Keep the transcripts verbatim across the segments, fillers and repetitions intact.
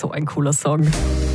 so ein cooler Song.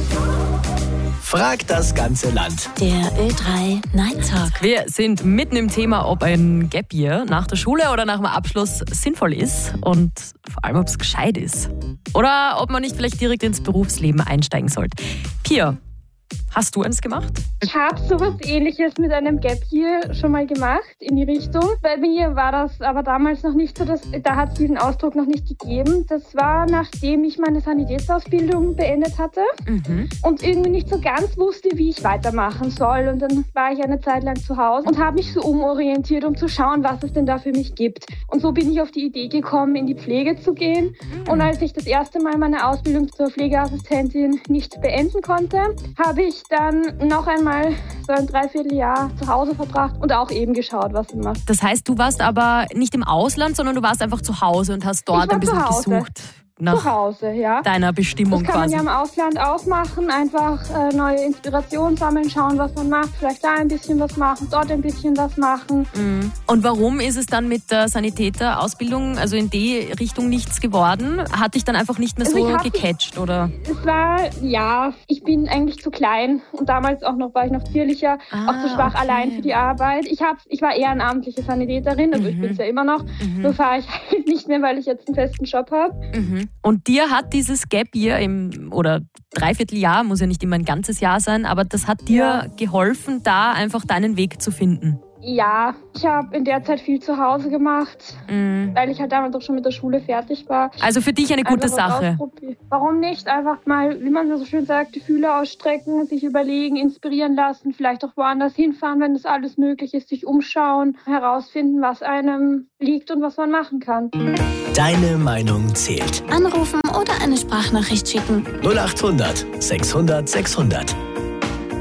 Frag das ganze Land. Der Ö drei Night Talk. Wir sind mitten im Thema, ob ein Gap Year nach der Schule oder nach dem Abschluss sinnvoll ist und vor allem, ob es gescheit ist. Oder ob man nicht vielleicht direkt ins Berufsleben einsteigen sollte. Pia, hast du eins gemacht? Ich habe sowas Ähnliches mit einem Gap Year schon mal gemacht in die Richtung. Bei mir war das aber damals noch nicht so, dass, da hat es diesen Ausdruck noch nicht gegeben. Das war, nachdem ich meine Sanitätsausbildung beendet hatte Mhm. und irgendwie nicht so ganz wusste, wie ich weitermachen soll. Und dann war ich eine Zeit lang zu Hause und habe mich so umorientiert, um zu schauen, was es denn da für mich gibt. Und so bin ich auf die Idee gekommen, in die Pflege zu gehen. Und als ich das erste Mal meine Ausbildung zur Pflegeassistentin nicht beenden konnte, habe ich dann noch einmal so ein Dreivierteljahr zu Hause verbracht und auch eben geschaut, was ich mache. Das heißt, du warst aber nicht im Ausland, sondern du warst einfach zu Hause und hast Ich dort war ein bisschen zu Hause. gesucht Zu nach Hause, ja. deiner Bestimmung Das kann man quasi. ja im Ausland auch machen, einfach äh, neue Inspirationen sammeln, schauen, was man macht, vielleicht da ein bisschen was machen, dort ein bisschen was machen. Mhm. Und warum ist es dann mit der Sanitäterausbildung, also in die Richtung nichts geworden? Hat dich dann einfach nicht mehr Also so ich hab- gecatcht, oder? Es war, ja, ich bin eigentlich zu klein und damals auch noch war ich noch zierlicher, Ah, auch zu schwach okay. allein für die Arbeit. Ich, hab, ich war ehrenamtliche Sanitäterin, also ich Mhm. bin es ja immer noch, nur fahre ich halt nicht mehr, weil ich jetzt einen festen Job habe. Mhm. Und dir hat dieses Gap Year im, oder Dreivierteljahr, muss ja nicht immer ein ganzes Jahr sein, aber das hat dir Ja. geholfen, da einfach deinen Weg zu finden. Ja, ich habe in der Zeit viel zu Hause gemacht, Mhm. weil ich halt damals auch schon mit der Schule fertig war. Also für dich eine gute Einfach was Sache. ausprobieren. Warum nicht? Einfach mal, wie man so schön sagt, die Fühler ausstrecken, sich überlegen, inspirieren lassen, vielleicht auch woanders hinfahren, wenn das alles möglich ist, sich umschauen, herausfinden, was einem liegt und was man machen kann. Deine Meinung zählt. Anrufen oder eine Sprachnachricht schicken. null acht hundert sechshundert sechshundert.